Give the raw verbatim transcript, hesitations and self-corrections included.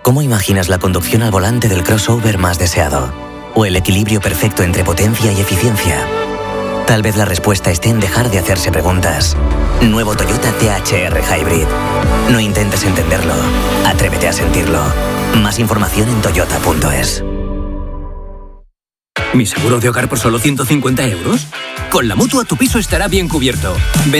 ¿Cómo imaginas la conducción al volante del crossover más deseado? ¿O el equilibrio perfecto entre potencia y eficiencia? Tal vez la respuesta esté en dejar de hacerse preguntas. Nuevo Toyota T H R Hybrid. No intentes entenderlo. Atrévete a sentirlo. Más información en toyota punto es. ¿Mi seguro de hogar por solo ciento cincuenta euros? Con la Mutua tu piso estará bien cubierto.